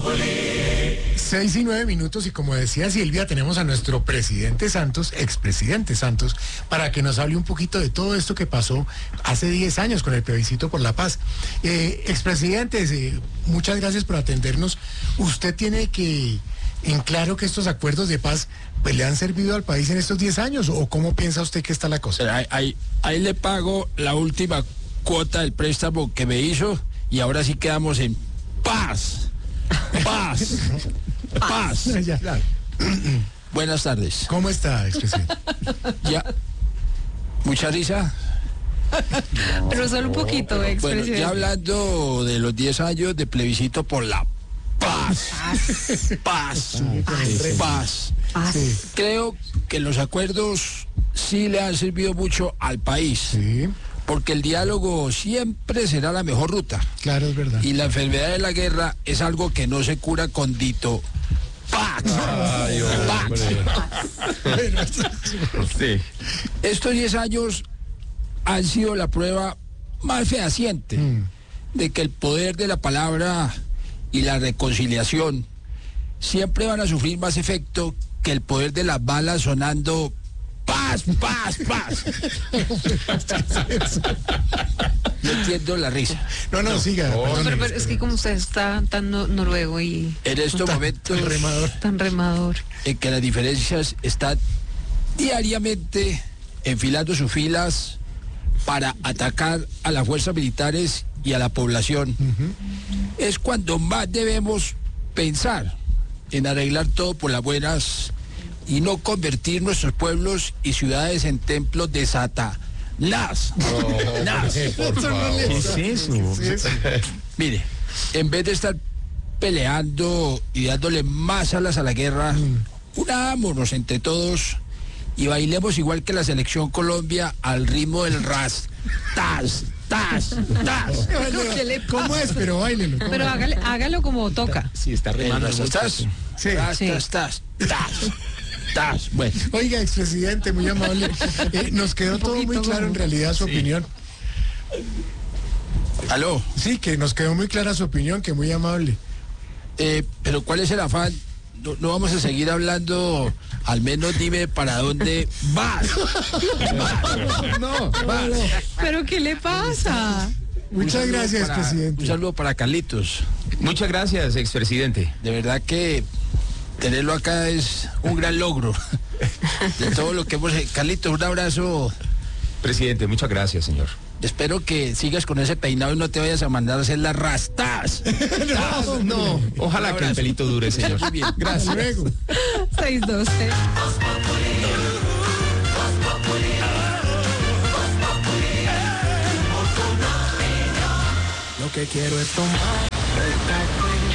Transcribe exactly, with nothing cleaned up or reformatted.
Seis y nueve minutos, y como decía Silvia, tenemos a nuestro presidente Santos, expresidente Santos, para que nos hable un poquito de todo esto que pasó hace diez años con el plebiscito por la paz. Eh, expresidente, eh, muchas gracias por atendernos. Usted tiene que en claro que estos acuerdos de paz pues le han servido al país en estos diez años, ¿o cómo piensa usted que está la cosa? Ahí, ahí, ahí le pago la última cuota del préstamo que me hizo y ahora sí quedamos en paz. Paz. Paz. Ya. Buenas tardes. ¿Cómo está, expresidente? Ya. ¿Mucha risa? Pero solo un poquito, Bueno, expresidente. ya hablando de los diez años de plebiscito por la paz. Paz. Paz. Paz. Paz. Sí. Creo que los acuerdos sí le han servido mucho al país. Sí, Porque el diálogo siempre será la mejor ruta. claro, es verdad. Y la enfermedad de la guerra es algo que no se cura con dito paz. Ay, Paz. Bueno, Sí. Estos diez años han sido la prueba más fehaciente Mm. de que el poder de la palabra y la reconciliación siempre van a sufrir más efecto que el poder de las balas sonando paz, paz, paz. No entiendo la risa. No, no, siga. No, perdóneme, Pero, pero es que como usted está tan no- noruego y En estos Tan- momentos tan remador. tan remador. en que las diferencias están diariamente enfilando sus filas para atacar a las fuerzas militares y a la población, es cuando más debemos pensar en arreglar todo por las buenas y no convertir nuestros pueblos y ciudades en templos de Satanás. Nas. Por favor. ¿Qué es eso? Mire, en vez de estar peleando y dándole más alas a la guerra, unámonos entre todos y bailemos igual que la selección Colombia al ritmo del ras. Tas, tas, tas. ¿Qué le ¿Cómo pasa? es? Pero bailelo. ¿cómo Pero es? hágale, hágalo como toca. Sí, está El remando ras, mucho. tas, Sí. tas, Sí. tas, tas, tas, tas. Bueno, Oiga, expresidente, muy amable. Eh, nos quedó todo muy poquito claro en como- realidad su Sí. opinión. aló, Sí, que nos quedó muy clara su opinión, que muy amable. eh, pero ¿cuál es el afán? No, no vamos a seguir hablando, al menos dime para dónde vas. No, Vas. ¿Pero qué le pasa? Un muchas saludo gracias, para- presidente. Un saludo para Carlitos. Muchas gracias, expresidente. De verdad que tenerlo acá es un gran logro. De todo lo que hemos... Carlitos, un abrazo. Presidente, muchas gracias, señor. Espero que sigas con ese peinado y no te vayas a mandar a hacer las rastas. No, no. Ojalá que el abrazo. pelito dure, señor. Muy bien. Hasta Gracias. luego. seis doce. Lo que quiero es tomar.